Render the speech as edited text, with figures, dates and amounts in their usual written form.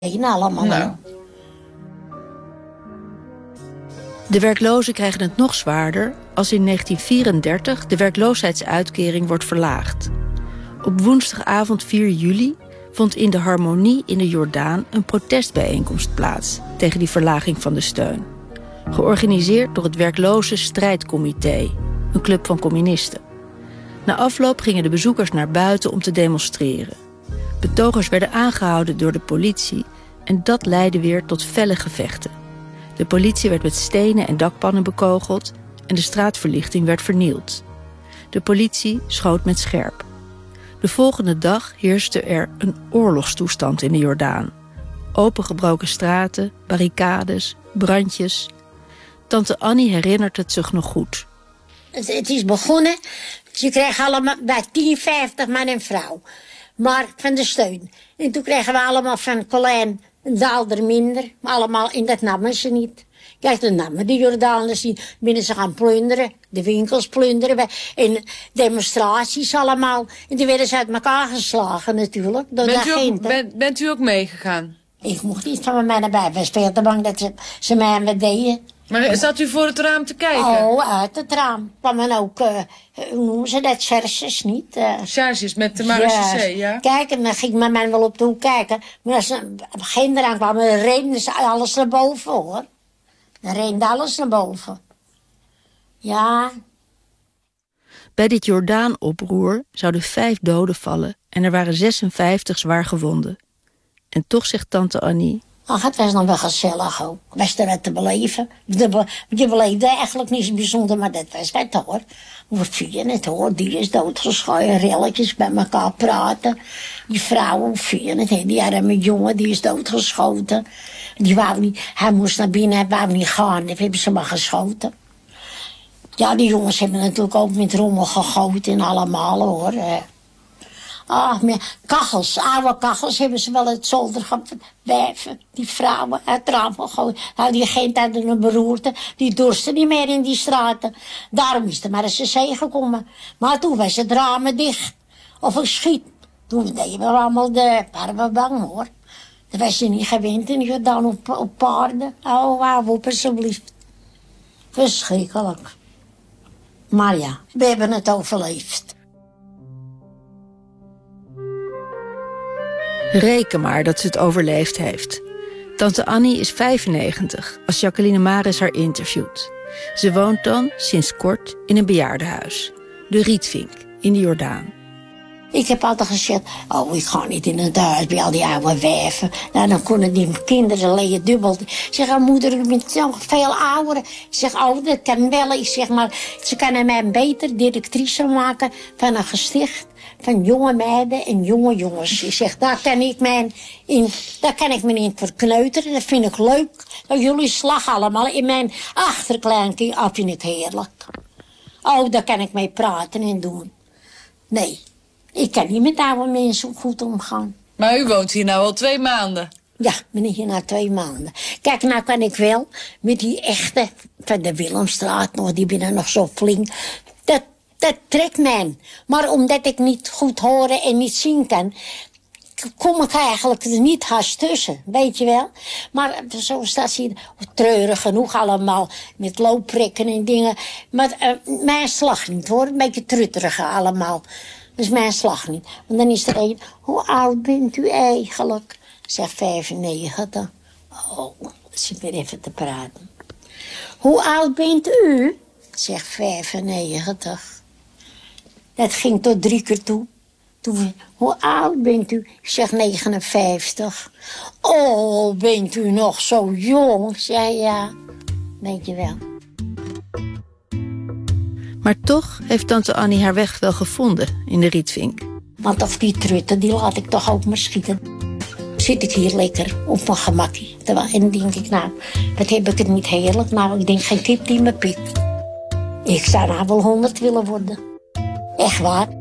allemaal. Nou. De werklozen krijgen het nog zwaarder als in 1934 de werkloosheidsuitkering wordt verlaagd. Op woensdagavond 4 juli vond in de Harmonie in de Jordaan een protestbijeenkomst plaats tegen die verlaging van de steun. Georganiseerd door het Werkloze Strijdcomité, een club van communisten. Na afloop gingen de bezoekers naar buiten om te demonstreren. Betogers werden aangehouden door de politie en dat leidde weer tot felle gevechten. De politie werd met stenen en dakpannen bekogeld en de straatverlichting werd vernield. De politie schoot met scherp. De volgende dag heerste er een oorlogstoestand in de Jordaan. Opengebroken straten, barricades, brandjes. Tante Annie herinnert het zich nog goed. Het is begonnen, ze kregen allemaal bij 10,50 man en vrouw. Maar van de steun. En toen kregen we allemaal van Colijn een daalder minder. Maar allemaal, en dat namen ze niet. Kijk, dat namen de Jordaaners niet. Binnen ze gaan plunderen, de winkels plunderen. En demonstraties allemaal. En toen werden ze uit elkaar geslagen natuurlijk. Bent u ook meegegaan? Ik mocht niet van mij naar buiten. Ik was veel te bang dat ze mij wat deden. Maar zat u voor het raam te kijken? Oh, uit het raam. Kwamen ook, hoe noemen ze dat, charges niet? Charges met de marechaussee, ja? Kijk, en dan ging mijn man wel op de hoek kijken. Maar als er geen eraan kwam, dan renden ze alles naar boven, hoor. Dan rende alles naar boven. Ja. Bij dit Jordaan-oproer zouden 5 doden vallen en er waren 56 zwaar gewonden. En toch zegt tante Annie: Ach, het was nog wel gezellig ook. Was er te beleven. Je beleefde eigenlijk niet zo bijzonder, maar dat was het hoor. We vieren het hoor, die is doodgeschoten, relletjes bij elkaar praten. Die vrouwen vieren het, die arme jongen, die is doodgeschoten. Die wou niet, hij moest naar binnen, hij wou niet gaan, dat hebben ze maar geschoten. Ja, die jongens hebben natuurlijk ook met rommel gegoten en allemaal hoor. Kachels, oude kachels hebben ze wel het zolder gewerven. Die vrouwen uit het raam gegooid. Nou, die geen tijd een beroerte. Die dorsten niet meer in die straten. Daarom is er maar eens een zee gekomen. Maar toen was het ramen dicht. Of een schiet. Toen deden we allemaal waren we bang hoor. Dat was je niet gewend en je dan op paarden. Oh, wauw, op alsjeblieft. Verschrikkelijk. Maar ja, we hebben het overleefd. Reken maar dat ze het overleefd heeft. Tante Annie is 95 als Jacqueline Maris haar interviewt. Ze woont dan sinds kort in een bejaardenhuis. De Rietvink in de Jordaan. Ik heb altijd gezegd, oh, ik ga niet in het huis bij al die oude werven. Nou, dan kunnen die kinderen leeg dubbel. Ik zeg, oh, moeder, u bent nog veel ouder. Ik zeg, oh, dat kan wel. Ik zeg, maar ze kan mij een beter directrice maken van een gesticht van jonge meiden en jonge jongens. Ik zeg, daar kan ik me in verkneuteren. Dat vind ik leuk. Dat jullie slag allemaal in mijn achterkleinkie. Oh, vind ik heerlijk. Oh, daar kan ik mee praten en doen. Nee. Ik kan niet met oude mensen goed omgaan. Maar u woont hier nou al 2 maanden. Ja, ben ik hier na 2 maanden. Kijk, nou kan ik wel met die echte van de Willemstraat nog, die binnen nog zo flink. Dat trekt mij. Maar omdat ik niet goed horen en niet zien kan, kom ik eigenlijk er niet haast tussen, weet je wel. Maar zo staat ze treurig genoeg allemaal, met loopprikken en dingen. Maar mijn slag niet hoor, een beetje trutterig allemaal. Dus mijn slag niet. Want dan is er een, hoe oud bent u eigenlijk? Ik zeg 95. Oh, zit weer even te praten. Hoe oud bent u? Ik zeg 95. Dat ging tot 3 keer toe. Toen, hoe oud bent u? Ik zeg 59. Oh, bent u nog zo jong? Ik zeg ja, weet je wel. Maar toch heeft tante Annie haar weg wel gevonden in de Rietvink. Want of die trutten, die laat ik toch ook maar schieten. Zit ik hier lekker op mijn gemakkie. En dan denk ik, nou, wat heb ik het niet heerlijk. Nou, ik denk geen kip die me pikt. Ik zou nou wel 100 willen worden. Echt waar.